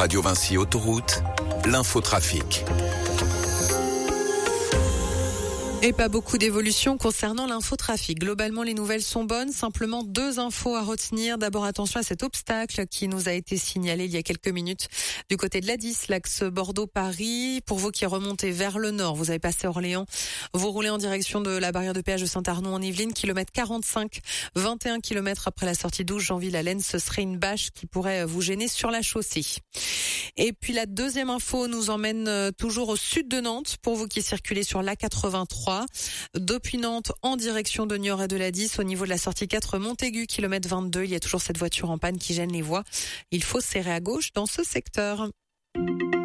Radio Vinci Autoroute, l'infotrafic. Et pas beaucoup d'évolution concernant l'infotrafic. Globalement, les nouvelles sont bonnes. Simplement 2 infos à retenir. D'abord, attention à cet obstacle qui nous a été signalé il y a quelques minutes du côté de l'A10, l'axe Bordeaux-Paris. Pour vous qui remontez vers le nord, vous avez passé Orléans. Vous roulez en direction de la barrière de péage de Saint-Arnaud en Yvelines, kilomètre 45, 21 km après la sortie d'12 Janville-Allen. Ce serait une bâche qui pourrait vous gêner sur la chaussée. Et puis la deuxième info nous emmène toujours au sud de Nantes pour vous qui circulez sur l'A83. Depuis Nantes en direction de Niort et de l'A10 au niveau de la sortie 4 Montaigu, kilomètre 22. Il y a toujours cette voiture en panne qui gêne les voies. Il faut serrer à gauche dans ce secteur.